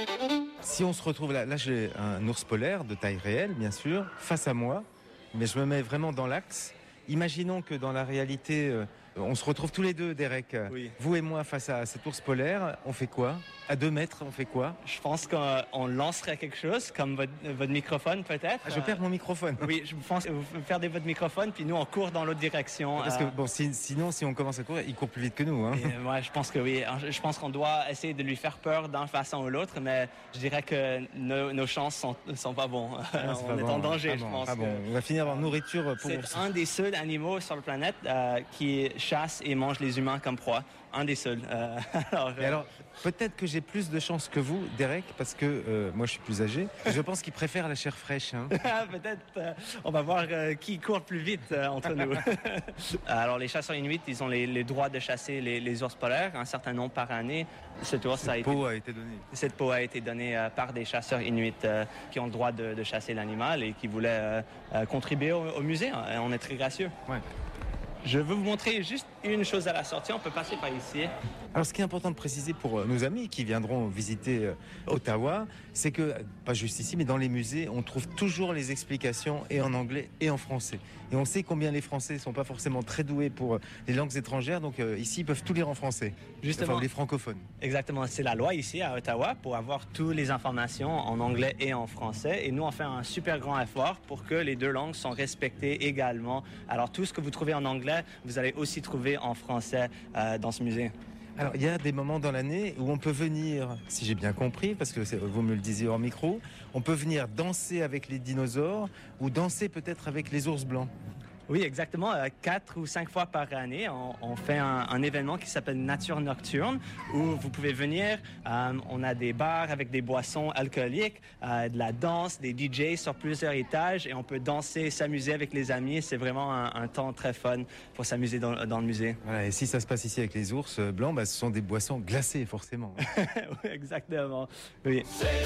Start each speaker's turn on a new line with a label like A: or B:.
A: Si on se retrouve là j'ai un ours polaire de taille réelle, bien sûr, face à moi, mais je me mets vraiment dans l'axe. Imaginons que dans la réalité, on se retrouve tous les deux, Derek.
B: Oui.
A: Vous et moi face à cet ours polaire, on fait quoi ? À 2 mètres, on fait quoi ?
B: Je pense qu'on lancerait quelque chose, comme votre microphone peut-être.
A: Ah, je perds mon microphone.
B: Oui, je pense que vous perdez votre microphone, puis nous on court dans l'autre direction.
A: Parce que bon, sinon, si on commence à courir, il court plus vite que nous. Hein.
B: Ouais, je pense que oui. Je pense qu'on doit essayer de lui faire peur d'une façon ou l'autre, mais je dirais que nos chances sont pas bonnes. On est en danger, je pense.
A: Ah bon, on va finir en nourriture pour
B: C'est un des seuls animaux sur la planète qui chasse et mange les humains comme proie. Un des seuls.
A: Alors, peut-être que j'ai plus de chance que vous, Derek, parce que moi je suis plus âgé. Je pense qu'il préfère la chair fraîche. Hein.
B: Peut-être. On va voir qui court plus vite entre nous. Alors, les chasseurs inuits, ils ont les droits de chasser les ours polaires, un certain nombre par année. Cette peau a été donnée par des chasseurs inuits qui ont le droit de chasser l'animal et qui voulaient contribuer au musée. On est très gracieux.
A: Ouais.
B: Je veux vous montrer juste une chose à la sortie. On peut passer par ici.
A: Alors, ce qui est important de préciser pour nos amis qui viendront visiter Ottawa, c'est que, pas juste ici, mais dans les musées, on trouve toujours les explications et en anglais et en français. Et on sait combien les Français ne sont pas forcément très doués pour les langues étrangères, donc ici, ils peuvent tout lire en français.
B: Justement.
A: Enfin, les francophones.
B: Exactement. C'est la loi ici à Ottawa pour avoir toutes les informations en anglais et en français. Et nous, on fait un super grand effort pour que les deux langues sont respectées également. Alors, tout ce que vous trouvez en anglais, vous allez aussi trouver en français dans ce musée.
A: Alors, il y a des moments dans l'année où on peut venir, si j'ai bien compris, parce que vous me le disiez hors micro, on peut venir danser avec les dinosaures ou danser peut-être avec les ours blancs.
B: Oui, exactement. 4 ou 5 fois par année, on fait un événement qui s'appelle Nature Nocturne, où vous pouvez venir. On a des bars avec des boissons alcooliques, de la danse, des DJ sur plusieurs étages, et on peut danser, s'amuser avec les amis. C'est vraiment un temps très fun pour s'amuser dans le musée.
A: Voilà, et si ça se passe ici avec les ours blancs, ce sont des boissons glacées, forcément.
B: Oui, exactement. Oui.